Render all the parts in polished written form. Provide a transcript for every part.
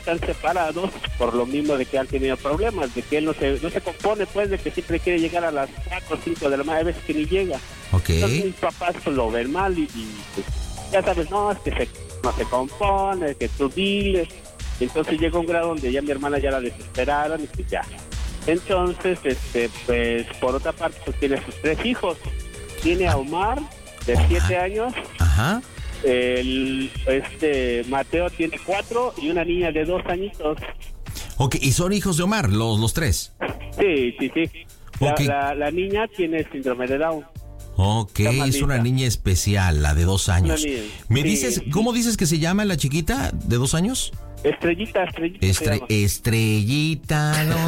están separados por lo mismo de que han tenido problemas, de que él no se compone, pues, de que siempre quiere llegar a las 4 o 5 de la mañana, a veces que ni llega. Ok. Entonces mis papás pues, lo ven mal y pues, ya sabes, no, es que no se compone, que tú diles. Entonces llega un grado donde ya mi hermana ya la desesperaron y pues ya. Entonces, pues, por otra parte, pues tiene sus 3 hijos. Tiene a Omar, de 7 años. Ajá. Mateo tiene 4 y una niña de 2 añitos. Ok, ¿y son hijos de Omar, los 3? Sí. Okay. La niña tiene síndrome de Down. Ok, es una niña especial, la de 2 años. Niña, ¿Me sí, dices, sí. cómo dices que se llama la chiquita de 2 años? Estrellita. Estrellita, no.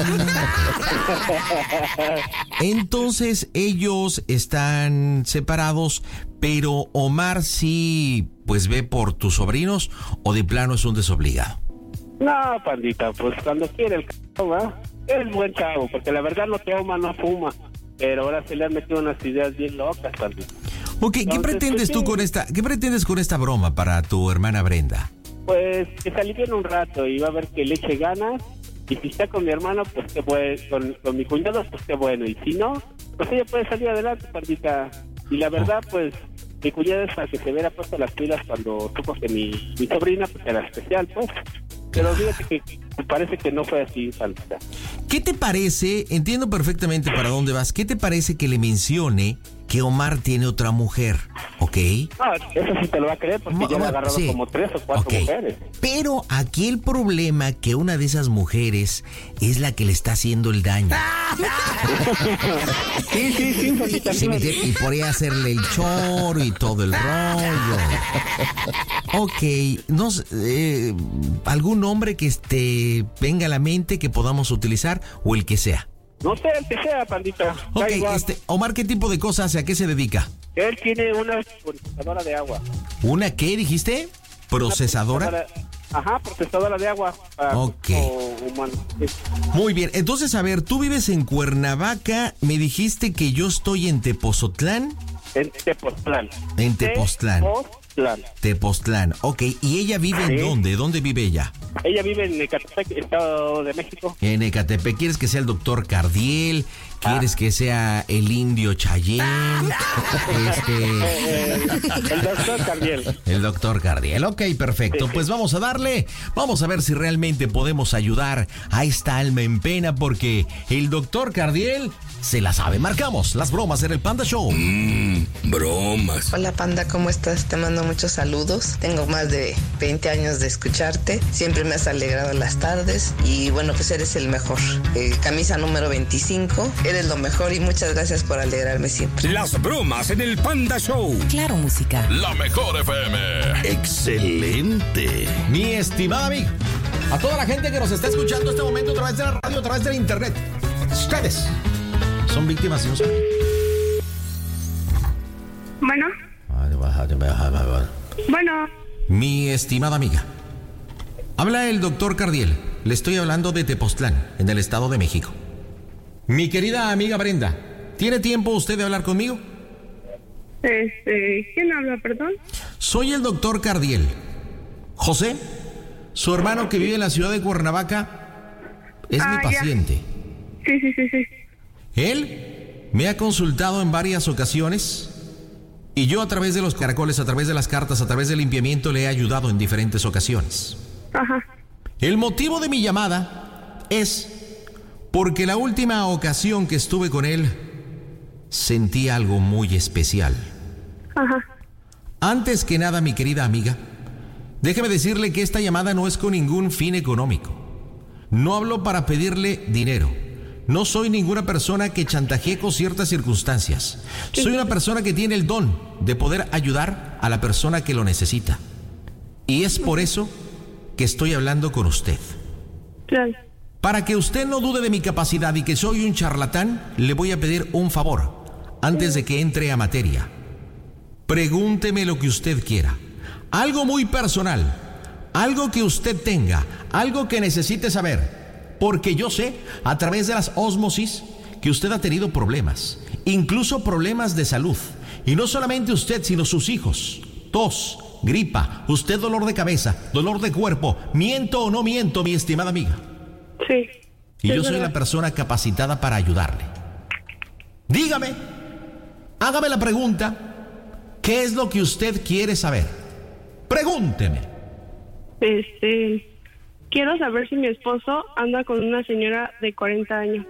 Entonces, ellos están separados, pero Omar sí, pues ve por tus sobrinos, o de plano es un desobligado. No, pandita, pues cuando quiere el chavo, ¿va? Es buen chavo, porque la verdad no toma, no fuma, pero ahora se le han metido unas ideas bien locas, pandita. Ok, Entonces, ¿qué pretendes tú con esta, qué pretendes con esta broma para tu hermana Brenda? Pues que se alivien un rato y va a ver que le eche ganas, y si está con mi hermano, pues qué bueno, con mi cuñado, pues qué bueno, y si no, pues ella puede salir adelante, pandita. Y la verdad, pues, mi cuñada es para que se hubiera puesto las pilas cuando supo que mi sobrina, pues, era especial, pues. Pero fíjate que parece que no fue así, pandita. ¿Qué te parece? Entiendo perfectamente para dónde vas. ¿Qué te parece que le mencione que Omar tiene otra mujer? ¿Ok? No, eso sí te lo va a creer porque ya le ha agarrado como 3 o 4 mujeres. Pero aquí el problema que una de esas mujeres es la que le está haciendo el daño. Sí, pandita. ¿Sí me entiendes? Y por ahí hacerle el choro y todo el rollo. Ok, no sé, ¿algún nombre que venga a la mente que podamos utilizar o el que sea? No sé, el que sea, pandita. Ok, Omar, ¿qué tipo de cosas hace? ¿A qué se dedica? Él tiene una procesadora de agua. ¿Una qué dijiste? ¿Procesadora? Ajá, procesadora de agua. Ok. Humano. Muy bien, entonces, a ver, tú vives en Cuernavaca, me dijiste que yo estoy en Tepozotlán. En Tepoztlán. En Tepoztlán. Tepoztlán, ok. ¿Y ella vive en dónde? ¿Dónde vive ella? Ella vive en Ecatepec, Estado de México. En Ecatepec. ¿Quieres que sea el doctor Cardiel? ¿Quieres que sea el indio Chayén? El doctor Cardiel. El doctor Cardiel. Ok, perfecto. Sí. Pues vamos a darle. Vamos a ver si realmente podemos ayudar a esta alma en pena, porque el doctor Cardiel se la sabe. Marcamos las bromas en el Panda Show. Bromas. Hola Panda, ¿cómo estás? Te mando muchos saludos. Tengo más de 20 años de escucharte. Siempre me has alegrado las tardes y bueno, pues eres el mejor. Camisa número 25. Eres lo mejor y muchas gracias por alegrarme siempre. Las bromas en el Panda Show. Claro, música. La mejor FM. Excelente. Mi estimada amiga, a toda la gente que nos está escuchando en este momento a través de la radio, a través de la internet, ustedes son víctimas de un... Bueno. Bueno. Mi estimada amiga, habla el doctor Cardiel. Le estoy hablando de Tepoztlán, en el Estado de México. Mi querida amiga Brenda, ¿tiene tiempo usted de hablar conmigo? ¿Quién habla, perdón? Soy el doctor Cardiel. José, su hermano que vive en la ciudad de Cuernavaca, es mi paciente. Ya. Sí. Él me ha consultado en varias ocasiones y yo a través de los caracoles, a través de las cartas, a través del limpiamiento le he ayudado en diferentes ocasiones. Ajá. El motivo de mi llamada es porque la última ocasión que estuve con él sentí algo muy especial. Ajá. Antes que nada, mi querida amiga, déjeme decirle que esta llamada no es con ningún fin económico. No hablo para pedirle dinero. No soy ninguna persona que chantajee con ciertas circunstancias. Soy una persona que tiene el don de poder ayudar a la persona que lo necesita. Y es por eso que estoy hablando con usted. Claro. Para que usted no dude de mi capacidad y que soy un charlatán, le voy a pedir un favor antes de que entre a materia. Pregúnteme lo que usted quiera. Algo muy personal, algo que usted tenga, algo que necesite saber. Porque yo sé, a través de las ósmosis, que usted ha tenido problemas, incluso problemas de salud. Y no solamente usted, sino sus hijos, tos, gripa, usted dolor de cabeza, dolor de cuerpo. ¿Miento o no miento, mi estimada amiga? Sí. Y es yo soy verdad. la persona capacitada para ayudarle. Dígame, hágame la pregunta, ¿qué es lo que usted quiere saber? Pregúnteme. Quiero saber si mi esposo anda con una señora de 40 años.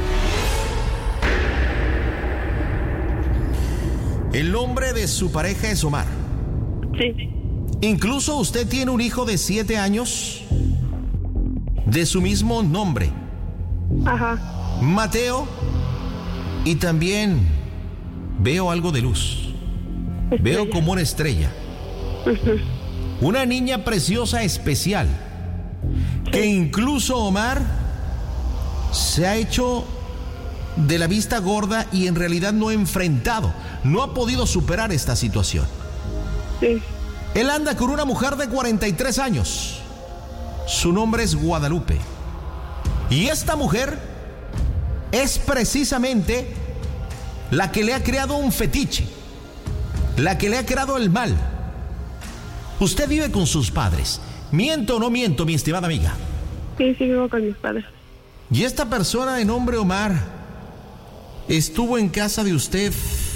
El nombre de su pareja es Omar. Sí. Incluso usted tiene un hijo de 7 años de su mismo nombre, Ajá. Mateo, y también veo algo de luz. Veo como una estrella. Una niña preciosa especial, que incluso Omar se ha hecho de la vista gorda y en realidad no ha enfrentado, no ha podido superar esta situación. Sí. Él anda con una mujer de 43 años. Su nombre es Guadalupe. Y esta mujer es precisamente la que le ha creado un fetiche, la que le ha creado el mal. Usted vive con sus padres. ¿Miento o no miento, mi estimada amiga? Sí, vivo con mis padres. Y esta persona de nombre Omar estuvo en casa de usted.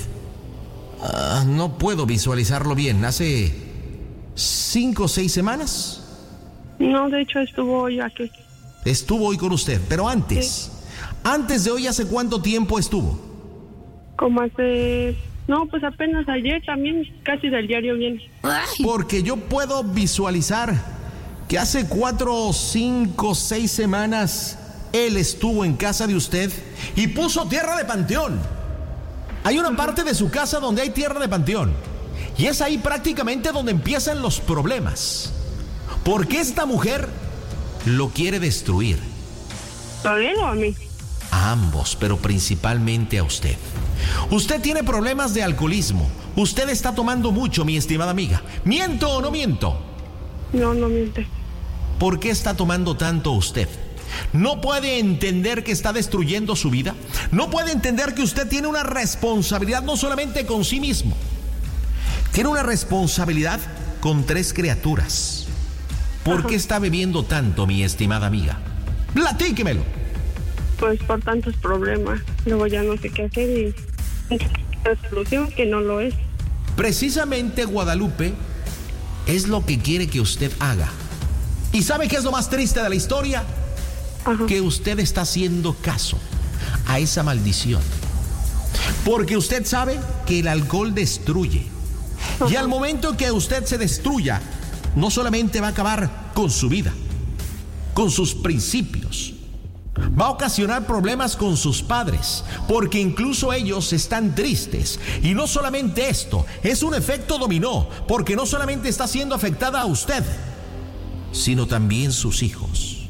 No puedo visualizarlo bien. ¿Hace 5 o 6 semanas? No, de hecho estuvo hoy aquí. Estuvo hoy con usted, pero antes. Sí. Antes de hoy, ¿hace cuánto tiempo estuvo? Como hace... No, pues apenas ayer también, casi del diario viene. Porque yo puedo visualizar que hace 4, 5, 6 semanas él estuvo en casa de usted y puso tierra de panteón. Hay una parte de su casa donde hay tierra de panteón y es ahí prácticamente donde empiezan los problemas. Porque esta mujer lo quiere destruir. ¿A él o a mí? A ambos, pero principalmente a usted. Usted tiene problemas de alcoholismo. Usted está tomando mucho, mi estimada amiga. ¿Miento o no miento? No, no miente. ¿Por qué está tomando tanto usted? ¿No puede entender que está destruyendo su vida? ¿No puede entender que usted tiene una responsabilidad no solamente con sí mismo? Tiene una responsabilidad con 3 criaturas. ¿Por qué está bebiendo tanto, mi estimada amiga? Platíquemelo. Pues por tantos problemas. Luego ya no sé qué hacer y... La solución que no lo es. Precisamente Guadalupe es lo que quiere que usted haga. ¿Y sabe qué es lo más triste de la historia? Ajá. Que usted está haciendo caso a esa maldición. Porque usted sabe que el alcohol destruye. Y al momento que usted se destruya, no solamente va a acabar con su vida, con sus principios, va a ocasionar problemas con sus padres, porque incluso ellos están tristes. Y no solamente esto, es un efecto dominó, porque no solamente está siendo afectada a usted, sino también sus hijos.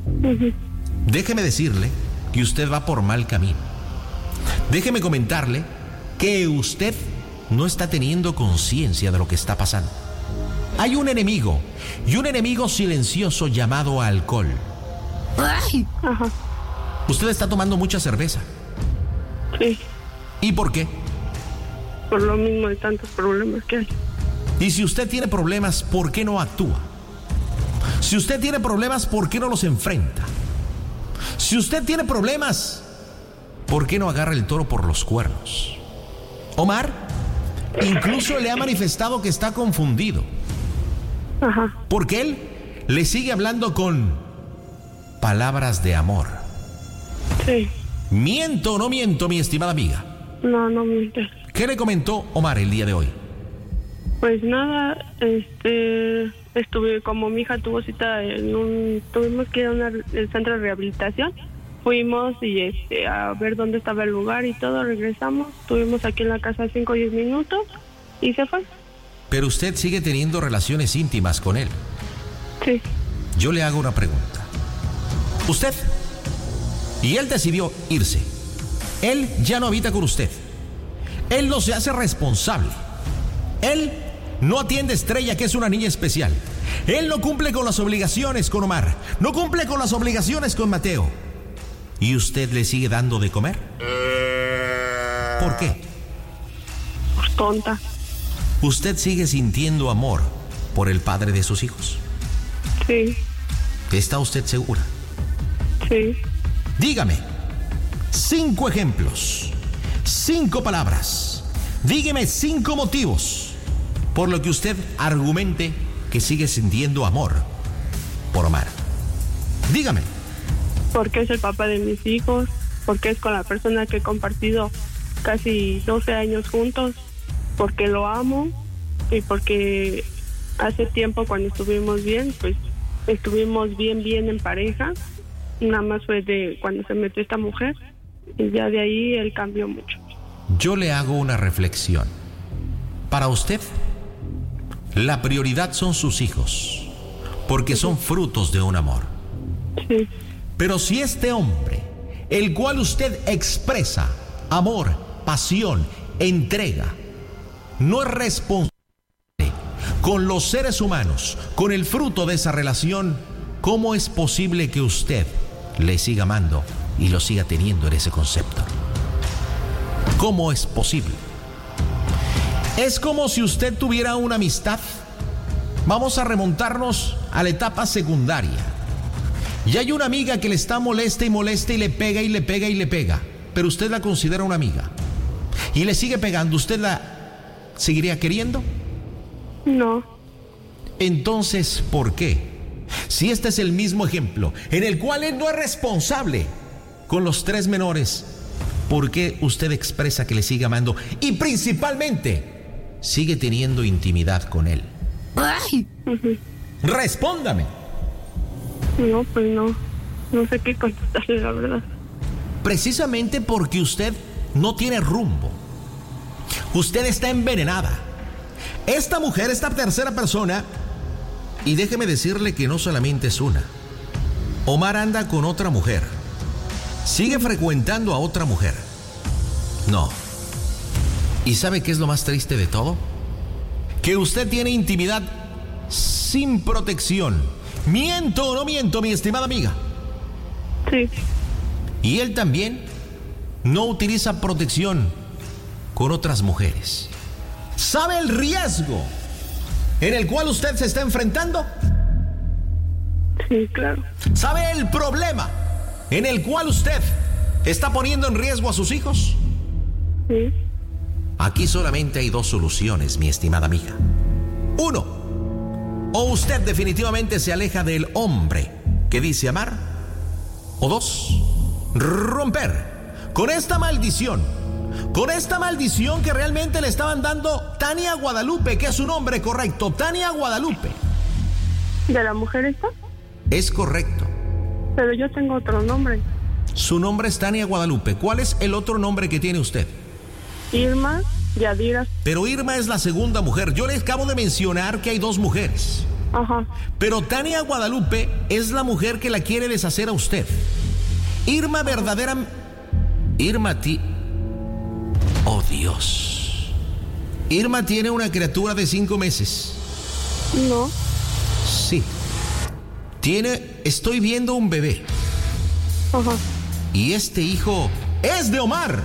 Déjeme decirle que usted va por mal camino. Déjeme comentarle que usted no está teniendo conciencia de lo que está pasando. Hay un enemigo, y un enemigo silencioso llamado alcohol. Ajá. Usted está tomando mucha cerveza. Sí. ¿Y por qué? Por lo mismo de tantos problemas que hay. Y si usted tiene problemas, ¿por qué no actúa? Si usted tiene problemas, ¿por qué no los enfrenta? Si usted tiene problemas, ¿por qué no agarra el toro por los cuernos? Omar incluso le ha manifestado que está confundido. Ajá. Porque él le sigue hablando con palabras de amor. Sí. ¿Miento o no miento, mi estimada amiga? No, no miente. ¿Qué le comentó Omar el día de hoy? Pues nada, estuve, como mi hija tuvo cita tuvimos que ir a el centro de rehabilitación. Fuimos y a ver dónde estaba el lugar y todo, regresamos. Estuvimos aquí en la casa 5 o 10 minutos y se fue. Pero usted sigue teniendo relaciones íntimas con él. Sí. Yo le hago una pregunta. Usted, y él decidió irse. Él ya no habita con usted. Él no se hace responsable. Él no atiende a Estrella, que es una niña especial. Él no cumple con las obligaciones con Omar. No cumple con las obligaciones con Mateo. ¿Y usted le sigue dando de comer? ¿Por qué? Pues tonta. ¿usted sigue sintiendo amor por el padre de sus hijos? Sí. ¿Está usted segura? Sí. Dígame 5 ejemplos, 5 palabras. Dígame 5 motivos por lo que usted argumente que sigue sintiendo amor por Omar. Dígame. Porque es el papá de mis hijos, porque es con la persona que he compartido casi 12 años juntos, porque lo amo y porque hace tiempo cuando estuvimos bien, pues estuvimos bien en pareja. Nada más fue de cuando se metió esta mujer y ya de ahí él cambió mucho. Yo le hago una reflexión. Para usted, la prioridad son sus hijos, porque son frutos de un amor. Sí. Pero si este hombre, el cual usted expresa amor, pasión, entrega, no es responsable con los seres humanos, con el fruto de esa relación, ¿cómo es posible que usted le siga amando y lo siga teniendo en ese concepto? ¿Cómo es posible? Es como si usted tuviera una amistad. Vamos a remontarnos a la etapa secundaria. Y hay una amiga que le está molesta y molesta y le pega y le pega y le pega, pero usted la considera una amiga y le sigue pegando. ¿Usted la seguiría queriendo? No. Entonces, ¿por qué? Si este es el mismo ejemplo en el cual él no es responsable con los 3 menores, ¿por qué usted expresa que le sigue amando y principalmente sigue teniendo intimidad con él? ¡Ay! Respóndame. No, pues no sé qué contestarle, la verdad. Precisamente porque usted no tiene rumbo. Usted está envenenada. Esta mujer, esta tercera persona, y déjeme decirle que no solamente es una. Omar anda con otra mujer. Sigue frecuentando a otra mujer. No. ¿Y sabe qué es lo más triste de todo? Que usted tiene intimidad sin protección. ¿Miento o no miento, mi estimada amiga? Sí. Y él también no utiliza protección con otras mujeres. ¿Sabe el riesgo en el cual usted se está enfrentando? Sí, claro. ¿Sabe el problema en el cual usted está poniendo en riesgo a sus hijos? Sí. Aquí solamente hay 2 soluciones, mi estimada amiga. 1, o usted definitivamente se aleja del hombre que dice amar. O 2, romper con esta maldición. Con esta maldición que realmente le estaban dando Tania Guadalupe, que es su nombre correcto, Tania Guadalupe. ¿De la mujer esta? Es correcto. Pero yo tengo otro nombre. Su nombre es Tania Guadalupe. ¿Cuál es el otro nombre que tiene usted? Irma Yadira. Pero Irma es la segunda mujer. Yo le acabo de mencionar que hay 2 mujeres. Ajá. Pero Tania Guadalupe es la mujer que la quiere deshacer a usted. Irma verdadera... Oh, Dios. Irma tiene una criatura de 5 meses. No. Sí. Estoy viendo un bebé. Ajá. Y este hijo es de Omar.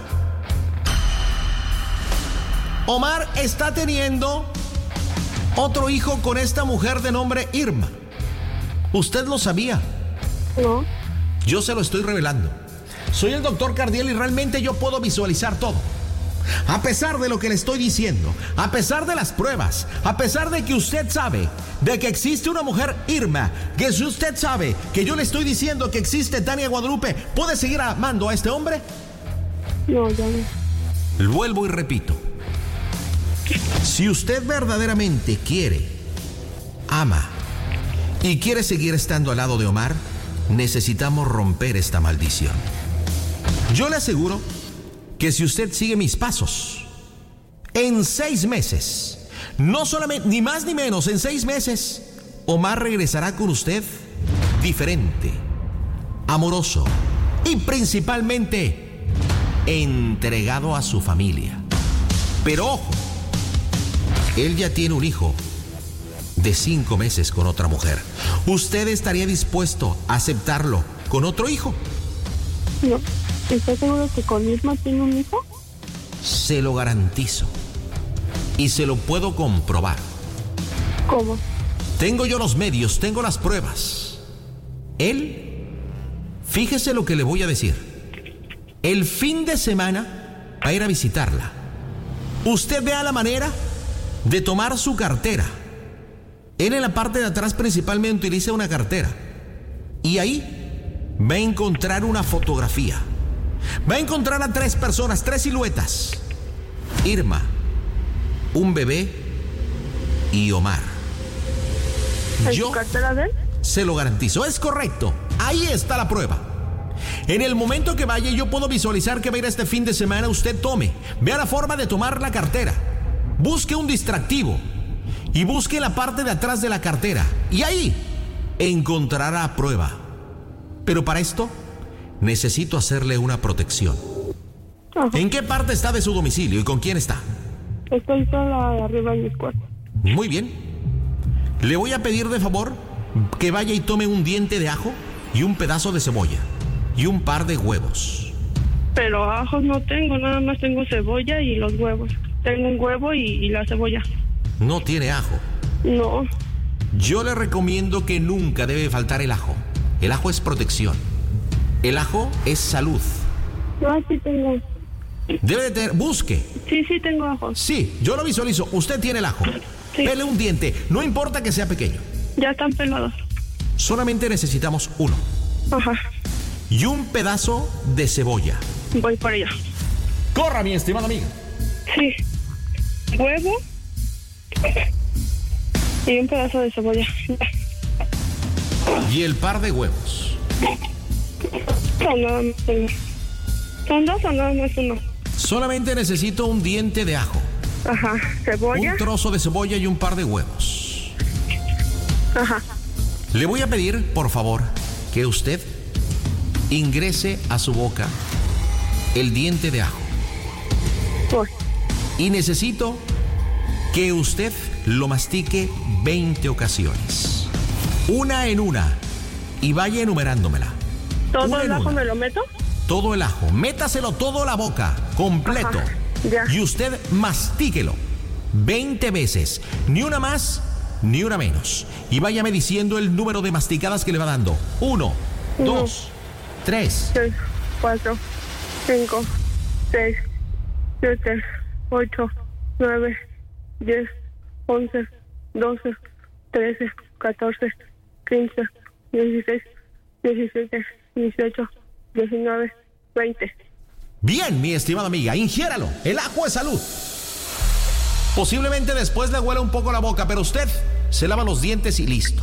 Omar está teniendo otro hijo con esta mujer de nombre Irma. ¿Usted lo sabía? No. Yo se lo estoy revelando. Soy el doctor Cardiel y realmente yo puedo visualizar todo. A pesar de lo que le estoy diciendo, a pesar de las pruebas, a pesar de que usted sabe de que existe una mujer Irma, que si usted sabe que yo le estoy diciendo que existe Tania Guadalupe, ¿puede seguir amando a este hombre? No, ya no. Vuelvo y repito. Si usted verdaderamente quiere, ama y quiere seguir estando al lado de Omar, necesitamos romper esta maldición. Yo le aseguro que si usted sigue mis pasos, en 6 meses, no solamente, ni más ni menos, en 6 meses, Omar regresará con usted diferente, amoroso y principalmente entregado a su familia. Pero ojo, él ya tiene un hijo de 5 meses con otra mujer. ¿Usted estaría dispuesto a aceptarlo con otro hijo? No. ¿Está seguro que con Irma tiene un hijo? Se lo garantizo. Y se lo puedo comprobar. ¿Cómo? Tengo yo los medios, tengo las pruebas. Él, fíjese lo que le voy a decir. El fin de semana va a ir a visitarla. Usted vea la manera de tomar su cartera. Él en la parte de atrás principalmente utiliza una cartera. Y ahí va a encontrar una fotografía. Va a encontrar a 3 personas, 3 siluetas. Irma, un bebé y Omar. ¿En Yo su cartera de él? se lo garantizo, es correcto. Ahí está la prueba. En el momento que vaya, yo puedo visualizar que va a ir este fin de semana. Usted tome, vea la forma de tomar la cartera. Busque un distractivo y busque la parte de atrás de la cartera. Y ahí encontrará prueba. Pero para esto necesito hacerle una protección. Ajá. ¿En qué parte está de su domicilio y con quién está? Estoy sola arriba en mis cuartos. Muy bien. Le voy a pedir de favor que vaya y tome un diente de ajo y un pedazo de cebolla y un par de huevos. Pero ajos no tengo, nada más tengo cebolla y los huevos. Tengo un huevo y la cebolla. No tiene ajo. No. Yo le recomiendo que nunca debe faltar el ajo. El ajo es protección. El ajo es salud. No, sí tengo. Debe de tener, busque. Sí tengo ajos. Sí, yo lo visualizo. Usted tiene el ajo. Sí. Pele un diente, no importa que sea pequeño. Ya están pelados. Solamente necesitamos uno. Ajá. Y un pedazo de cebolla. Voy por ella. ¡Corra, mi estimada amiga! Sí. Huevo y un pedazo de cebolla. Y el par de huevos. No, nada más uno. ¿Son 2 o nada más uno? Solamente necesito un diente de ajo, Ajá. Cebolla. un trozo de cebolla y un par de huevos. Ajá. Le voy a pedir, por favor, que usted ingrese a su boca el diente de ajo. Voy. Y necesito que usted lo mastique 20 ocasiones. Una en una. Y vaya enumerándomela. ¿Todo Una el en ajo una. me lo meto? Todo el ajo. Métaselo todo a la boca, completo. Ajá, ya. Y usted mastíquelo 20 veces. Ni una más, ni una menos. Y váyame diciendo el número de masticadas que le va dando. 1, 2, 3. 6, 4, 5, 6, 7, 8, 9, 10, 11, 12, 13, 14, 15, 16, 17, 18, 19, 20. Bien, mi estimada amiga, ingiéralo. El ajo es salud. Posiblemente después le huela un poco la boca, pero usted se lava los dientes y listo.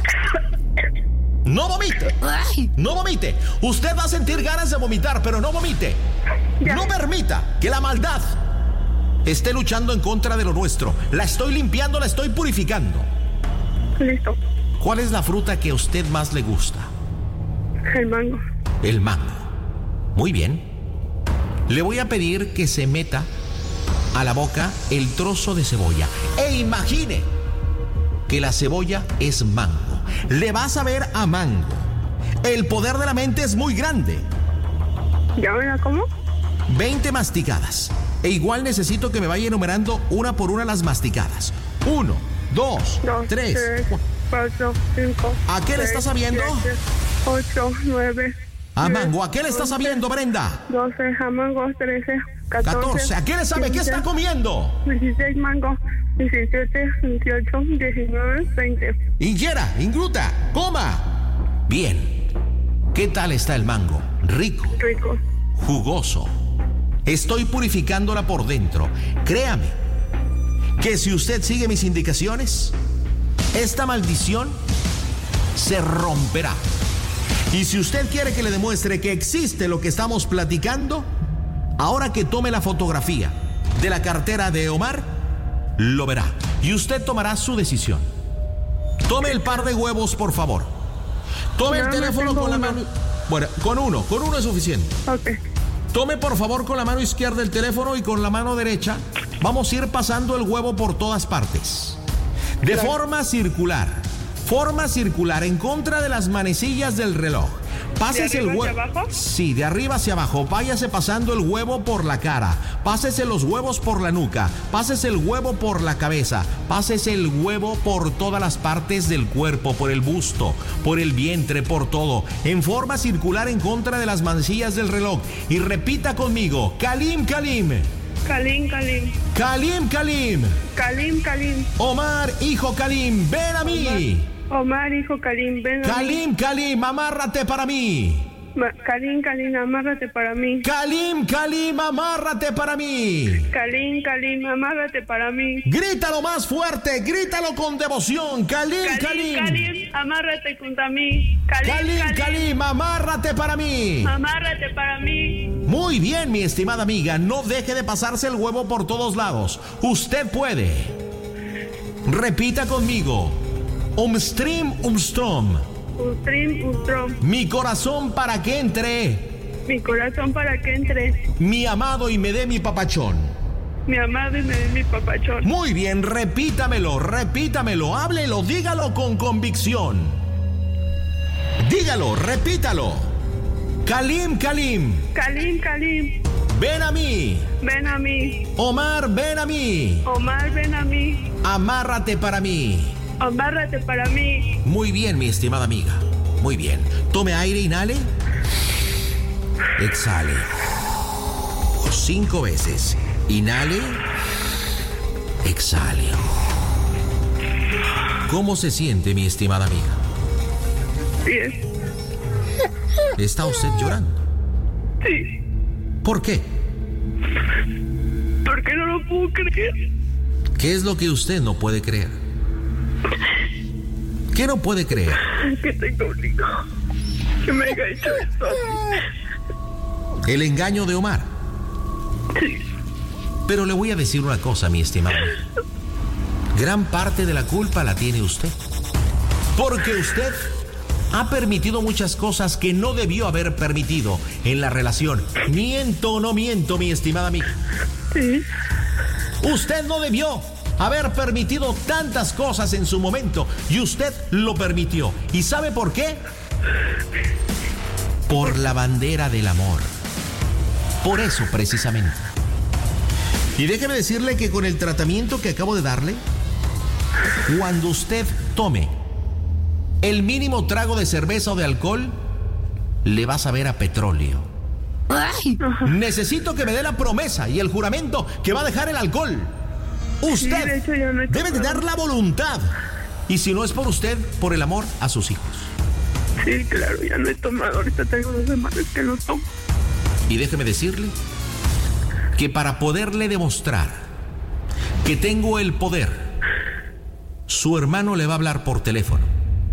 No vomite. No vomite. Usted va a sentir ganas de vomitar, pero no vomite. Ya. No permita que la maldad esté luchando en contra de lo nuestro. La estoy limpiando, la estoy purificando. Listo. ¿Cuál es la fruta que a usted más le gusta? El mango. El mango. Muy bien. Le voy a pedir que se meta a la boca el trozo de cebolla. E imagine que la cebolla es mango. Le va a saber a mango. El poder de la mente es muy grande. ¿Ya me la como? 20 masticadas. E igual necesito que me vaya enumerando una por una las masticadas. 1, 2, 2, 3. 4, 5. ¿A qué le está sabiendo? 8, 9. A mango. ¿A qué le está sabiendo, Brenda? 12 a mango, 13, 14. ¿A qué le sabe? ¿Qué está comiendo? 16 mango, 17, 18, 19, 20. Ingiera, ingluta, coma. Bien. ¿Qué tal está el mango? Rico, Rico. jugoso. Estoy purificándola por dentro. Créame que si usted sigue mis indicaciones, esta maldición se romperá. Y si usted quiere que le demuestre que existe lo que estamos platicando, ahora que tome la fotografía de la cartera de Omar, lo verá. Y usted tomará su decisión. Tome el par de huevos, por favor. Tome el No, no teléfono tengo con la uno. mano. Bueno, con uno es suficiente. Ok. Tome por favor con la mano izquierda el teléfono y con la mano derecha vamos a ir pasando el huevo por todas partes. De forma circular en contra de las manecillas del reloj. Pásese el huevo. ¿De arriba hacia abajo? Sí, de arriba hacia abajo. Váyase pasando el huevo por la cara. Pásese los huevos por la nuca. Pásese el huevo por la cabeza. Pásese el huevo por todas las partes del cuerpo, por el busto, por el vientre, por todo. En forma circular en contra de las manecillas del reloj. Y repita conmigo. Kalim, Kalim. Kalim, Kalim. Kalim, Kalim. Kalim, Kalim. Omar, hijo Kalim, ven a mí. Omar, hijo Kalim, ven a mí. Kalim, Kalim, amárrate para mí. Kalim, Kalim, amárrate para mí. Kalim, Kalim, amárrate para mí. Kalim, Kalim, amárrate para mí. Grítalo más fuerte, grítalo con devoción. Kalim, Kalim, Kalim. Kalim, amárrate junto a mí. Kalim, Kalim, amárrate para mí. Amárrate para mí. Muy bien, mi estimada amiga, no deje de pasarse el huevo por todos lados. Usted puede. Repita conmigo. Umstrim, umstrom. Ustrim, ustrom. Mi corazón para que entre. Mi corazón para que entre. Mi amado y me dé mi papachón. Mi amado y me dé mi papachón. Muy bien, repítamelo, repítamelo, háblelo, dígalo con convicción. Dígalo, repítalo. Kalim, Kalim. Kalim, Kalim. Ven a mí. Ven a mí. Omar, ven a mí. Omar, ven a mí. Amárrate para mí. Amárrate para mí. Muy bien, mi estimada amiga. Muy bien. Tome aire, inhale. Exhale. 5 veces. Inhale. Exhale. ¿Cómo se siente, mi estimada amiga? Bien. ¿Está usted llorando? Sí. ¿Por qué? Porque no lo puedo creer. ¿Qué es lo que usted no puede creer? ¿Qué no puede creer? Que tengo un hijo. Que me haya hecho esto. El engaño de Omar. Sí. Pero le voy a decir una cosa, mi estimado. Gran parte de la culpa la tiene usted. Porque usted ha permitido muchas cosas que no debió haber permitido en la relación. ¿Miento o no miento, mi estimada amiga? Sí. Usted no debió haber permitido tantas cosas en su momento y usted lo permitió. ¿Y sabe por qué? Por la bandera del amor. Por eso, precisamente. Y déjeme decirle que con el tratamiento que acabo de darle, cuando usted tome el mínimo trago de cerveza o de alcohol, le va a saber a petróleo. Ay. Necesito que me dé la promesa y el juramento que va a dejar el alcohol. Usted Sí, de hecho, ya no he debe tomado. tener la voluntad. Y si no es por usted, por el amor a sus hijos. Sí, claro, ya no he tomado. Ahorita tengo 2 semanas que no tomo. Y déjeme decirle que para poderle demostrar que tengo el poder, su hermano le va a hablar por teléfono.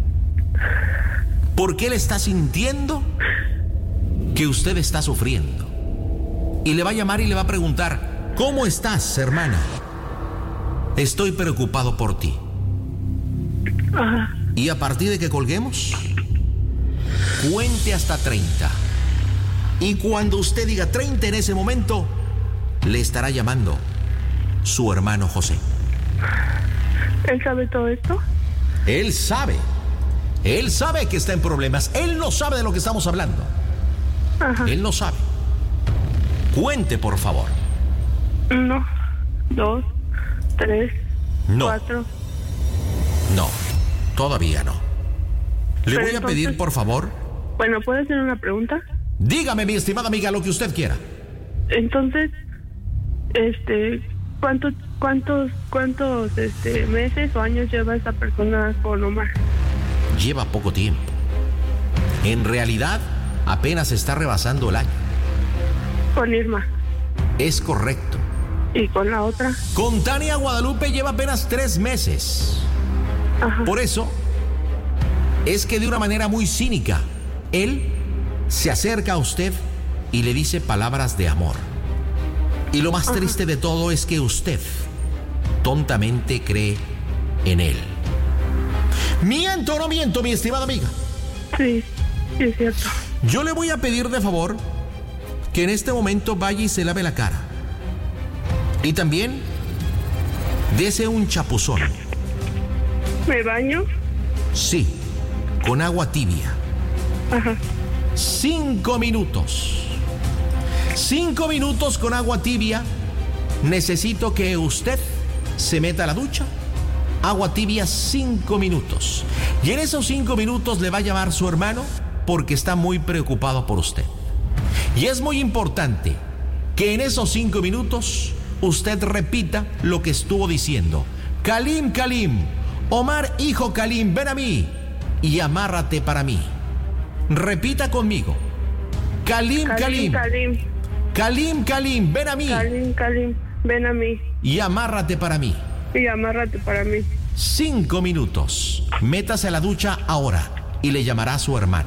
Porque él está sintiendo que usted está sufriendo. Y le va a llamar y le va a preguntar: ¿cómo estás, hermana? Estoy preocupado por ti. Ajá. Y a partir de que colguemos, cuente hasta 30. Y cuando usted diga 30 en ese momento, le estará llamando su hermano José. ¿Él sabe todo esto? Él sabe. Él sabe que está en problemas. Él no sabe de lo que estamos hablando. Ajá. Él no sabe. Cuente, por favor. 1, 2, 3, No. 4. No, todavía no. Le Pero voy a pedir, entonces- por favor, Bueno, ¿puedo hacer una pregunta? dígame, mi estimada amiga, lo que usted quiera. Entonces, ¿cuántos meses o años lleva esta persona con Omar? Lleva poco tiempo. En realidad, apenas está rebasando el año. Con Irma. Es correcto. ¿Y con la otra? Con Tania Guadalupe lleva apenas 3 meses. Ajá. Por eso, es que de una manera muy cínica, él se acerca a usted y le dice palabras de amor. Y lo más triste de todo es que usted tontamente cree en él. ¿Miento o no miento, mi estimada amiga? Sí, sí es cierto. Yo le voy a pedir de favor que en este momento vaya y se lave la cara. Y también dese un chapuzón. ¿Me baño? Sí, con agua tibia. Ajá. 5 minutos. 5 minutos con agua tibia. Necesito que usted se meta a la ducha. Agua tibia 5 minutos. Y en esos 5 minutos le va a llamar su hermano porque está muy preocupado por usted. Y es muy importante que en esos 5 minutos usted repita lo que estuvo diciendo. Kalim, Kalim, Omar, hijo Kalim, ven a mí y amárrate para mí. Repita conmigo. Kalim, Kalim, Kalim, Kalim, Kalim, ven a mí Kalim, Kalim, ven a mí y amárrate para mí. y amárrate para mí. 5 minutos. Métase a la ducha ahora y le llamará a su hermano.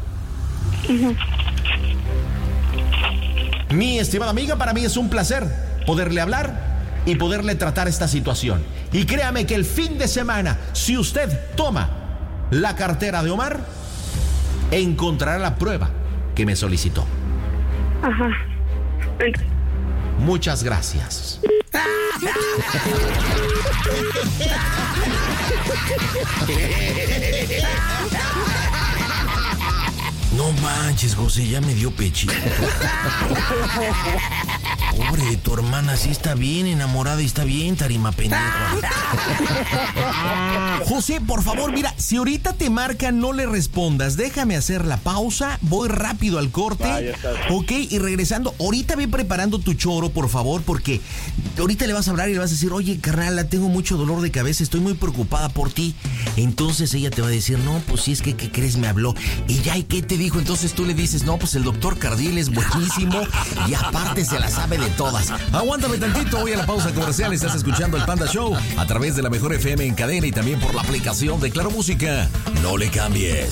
Mi estimada amiga, para mí es un placer poderle hablar y poderle tratar esta situación. Y créame que el fin de semana, si usted toma la cartera de Omar, encontrará la prueba que me solicitó. Ajá. Muchas gracias. No manches, José, ya me dio pechito. Pobre de tu hermana, sí está bien enamorada y está bien tarima pendeja. José, por favor, mira, si ahorita te marca, no le respondas. Déjame hacer la pausa, voy rápido al corte. Ok, y regresando, ahorita ve preparando tu choro, por favor, porque ahorita le vas a hablar y le vas a decir, oye, carnala, tengo mucho dolor de cabeza, estoy muy preocupada por ti. Entonces ella te va a decir, no, pues si es que, ¿qué crees? Me habló. Y ya, ¿y qué te dijo? Entonces tú le dices, no, pues el doctor Cardiel es buenísimo y aparte se la sabe de todas. Aguántame tantito, voy a la pausa comercial. Estás escuchando el Panda Show a través de la Mejor FM en cadena y también por la aplicación de Claro Música. No le cambies.